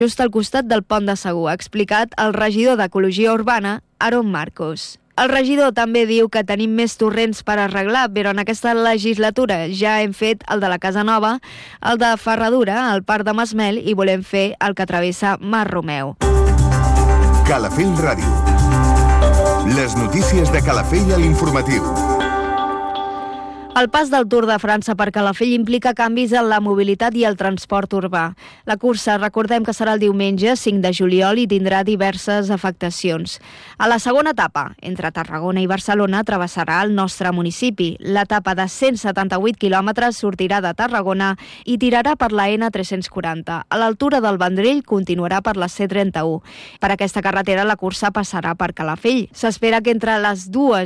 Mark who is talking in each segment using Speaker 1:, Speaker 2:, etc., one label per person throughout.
Speaker 1: just al costat del pont de Segur, ha explicat el regidor d'Ecologia Urbana, Aaron Marcos. El regidor també diu que tenim més torrents per arreglar, però en aquesta legislatura ja hem fet el de la Casa Nova, el de Ferradura, el Parc de Masmel i volem fer el que travessa Mar Romeu.
Speaker 2: Calafell Ràdio. Les notícies de Calafell a l'informatiu.
Speaker 1: El pas del Tour de França per Calafell implica canvis en la mobilitat i el transport urbà. La cursa, recordem que serà el diumenge 5 de juliol i tindrà diverses afectacions. A la segona etapa, entre Tarragona i Barcelona, travessarà el nostre municipi. L'etapa de 178 quilòmetres sortirà de Tarragona i tirarà per la N340. A l'altura del Vendrell continuarà per la C31. Per aquesta carretera la cursa passarà per Calafell. S'espera que entre les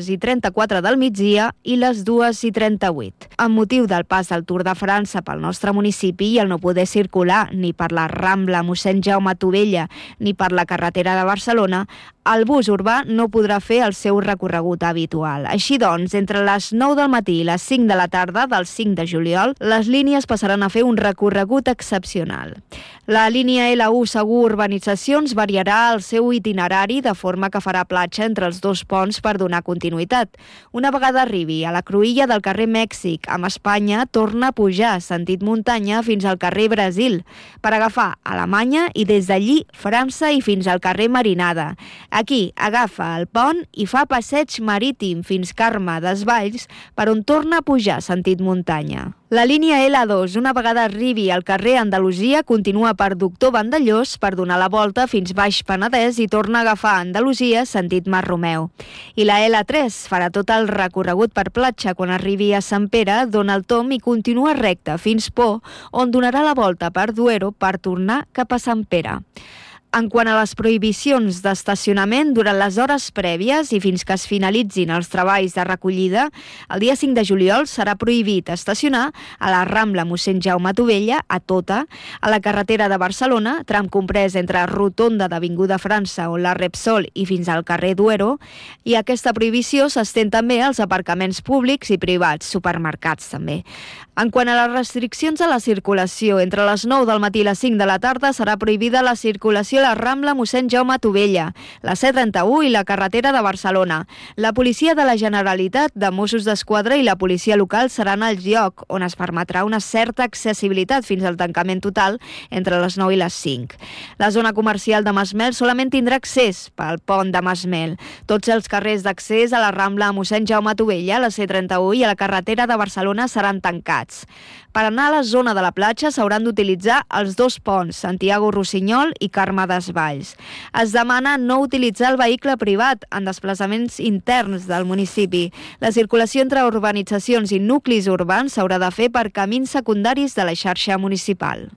Speaker 1: 2:34 del migdia i les 2:38. Amb motiu del pas del Tour de França pel nostre municipi i el no poder circular ni per la Rambla Mossèn Jaume Tovella ni per la carretera de Barcelona, el bus urbà no podrà fer el seu recorregut habitual. Així doncs, entre les 9 del matí i les 5 de la tarda del 5 de juliol, les línies passaran a fer un recorregut excepcional. La línia L1 Segur Urbanitzacions variarà el seu itinerari de forma que farà platja entre els dos ponts per donar continuïtat. Una vegada arribi a la cruïlla del carrer Mèxic amb Espanya, torna a pujar sentit muntanya fins al carrer Brasil per agafar Alemanya i des d'allí França i fins al carrer Marinada. Aquí agafa el pont i fa passeig marítim fins Carme Desvalls, per on torna a pujar sentit muntanya. La línia L2, una vegada arribi al carrer Andalusia, continua per Doctor Vandellós per donar la volta fins Baix Penedès i torna a agafar Andalusia sentit Mar Romeu. I la L3 farà tot el recorregut per platja quan arribi a Sant Pere, dona el tomb i continua recte fins Pó, on donarà la volta per Duero per tornar cap a Sant Pere. En quant a les prohibicions d'estacionament durant les hores prèvies i fins que es finalitzin els treballs de recollida, el dia 5 de juliol serà prohibit estacionar a la Rambla Mossèn Jaume Tovella, a Tota, a la carretera de Barcelona, tram comprès entre Rotonda d'Avinguda França o la Repsol i fins al carrer Duero, i aquesta prohibició s'estén també als aparcaments públics i privats, supermercats també. En quant a les restriccions a la circulació, entre les 9 del matí i les 5 de la tarda serà prohibida la circulació a la Rambla Mossèn Jaume Tovella, la C31 i la carretera de Barcelona. La policia de la Generalitat, de Mossos d'Esquadra i la policia local seran al lloc, on es permetrà una certa accessibilitat fins al tancament total entre les 9 i les 5. La zona comercial de Masmel solament tindrà accés pel pont de Masmel. Tots els carrers d'accés a la Rambla Mossèn Jaume Tovella, la C31 i a la carretera de Barcelona seran tancats. Per anar a la zona de la platja s'hauran d'utilitzar els dos ponts, Santiago Rossinyol i Carme Desvalls. Es demana no utilitzar el vehicle privat en desplaçaments interns del municipi. La circulació entre urbanitzacions i nuclis urbans s'haurà de fer per camins secundaris de la xarxa municipal.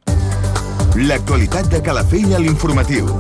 Speaker 2: L'actualitat de Calafell a l'informatiu.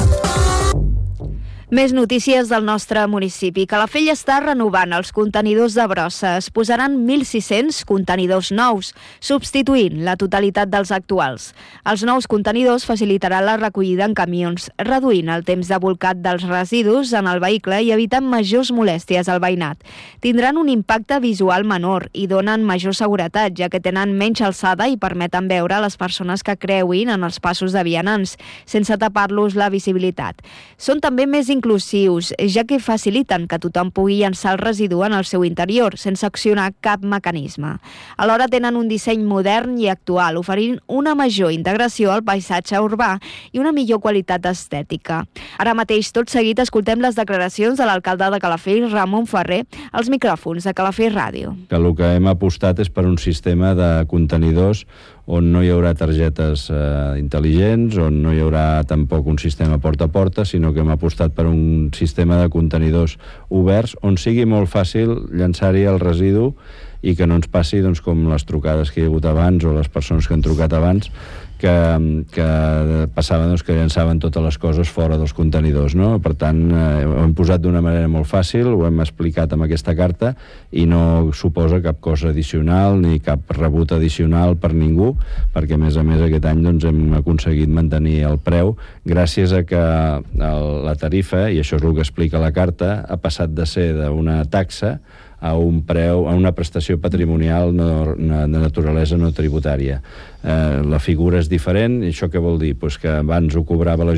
Speaker 1: Més notícies del nostre municipi. Calafell està renovant els contenidors de brossa. Es posaran 1.600 contenidors nous, substituint la totalitat dels actuals. Els nous contenidors facilitaran la recollida en camions, reduint el temps de bolcat dels residus en el vehicle i evitant majors molèsties al veïnat. Tindran un impacte visual menor i donen major seguretat, ja que tenen menys alçada i permeten veure les persones que creuin en els passos de vianants, sense tapar-los la visibilitat. Són també més inclusius, ja que faciliten que tothom pugui llançar el residu en el seu interior, sense accionar cap mecanisme. Alhora tenen un disseny modern i actual, oferint una major integració al paisatge urbà i una millor qualitat estètica. Ara mateix, tot seguit, escoltem les declaracions de l'alcalde de Calafell, Ramon Ferrer, als micròfons de Calafell Ràdio.
Speaker 3: El que hem apostat és per un sistema de contenidors on no hi haurà targetes intel·ligents, on no hi haurà tampoc un sistema porta a porta, sinó que hem apostat per un sistema de contenidors oberts on sigui molt fàcil llançar-hi el residu i que no ens passi com les trucades que hi ha hagut abans o les persones que han trucat abans que passava que llançaven totes les coses fora dels contenidors, no? Per tant, ho hem posat d'una manera molt fàcil, ho hem explicat amb aquesta carta i no suposa cap cosa addicional ni cap rebut addicional per ningú, perquè a més aquest any hem aconseguit mantenir el preu gràcies a que la tarifa, i això és el que explica la carta, ha passat de ser d'una taxa a un preu, a una prestació patrimonial de naturalesa no tributària. La figura és diferent, i això què vol dir? Pues que abans ho cobrava